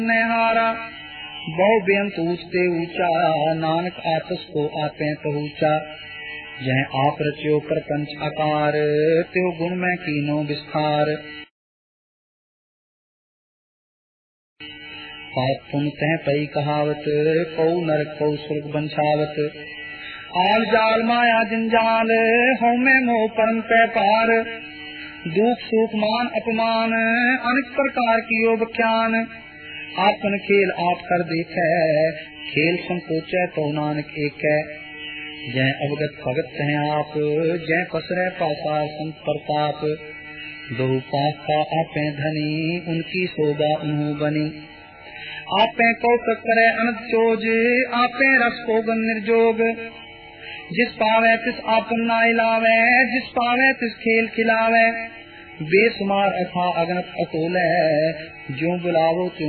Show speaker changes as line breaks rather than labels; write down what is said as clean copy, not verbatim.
हारा बहु बेअंत ऊंचते ऊंचा, नानक आपस को आपे पहुँचा। जह आप रचियो प्रपंच आकार, त्यो गुण में कीनो विस्तार। पाप पुन तह पई कहावत, कौ नरक कौ स्वर्ग बंछावत। आल जाल माया जंजाल, हौ में मोह परम पे पार। दुख सुख मान अपमान, अनेक प्रकार की योग ज्ञान। आपन खेल आप कर देखे, खेल संकोचे तो नानक एक है। जय अवगत भगत है आप, जय पसरे पासार संत प्रताप। बहु पास का आपे धनी, उनकी शोभा उन्हों बनी। आपे कौतक करे अनंत चोज, आपे रस को गन निर्जोग। जिस पावे तिस आपन नाई लावे, जिस पावे तिस खेल खिलावे। बेसुमार अथा अगनत अतोल है, ज्यों बुलावो त्यों